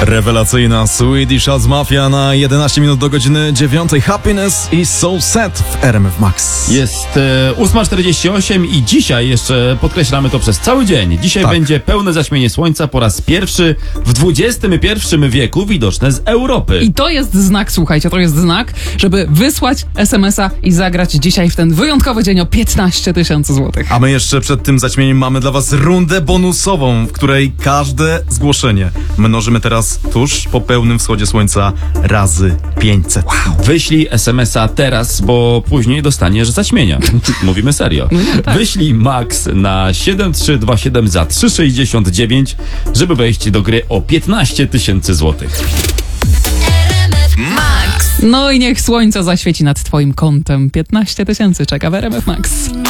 Rewelacyjna Swedish House Mafia na 11 minut do godziny 9. Happiness i So Sad w RMF Max. Jest 8:48 i dzisiaj jeszcze podkreślamy to przez cały dzień. Dzisiaj będzie pełne zaćmienie słońca po raz pierwszy w XXI wieku widoczne z Europy. I to jest znak, słuchajcie, to jest znak, żeby wysłać SMS-a i zagrać dzisiaj w ten wyjątkowy dzień o 15 000 złotych. A my jeszcze przed tym zaćmieniem mamy dla was rundę bonusową, w której każde zgłoszenie mnożymy teraz tuż po pełnym wschodzie słońca razy 500. Wyślij SMS-a teraz, bo później dostaniesz zaćmienia. Mówimy serio. Wyślij Max na 7327 za 369, żeby wejść do gry o 15 000 złotych. No i niech słońce zaświeci nad twoim kontem. 15 000 czeka w RMF Max.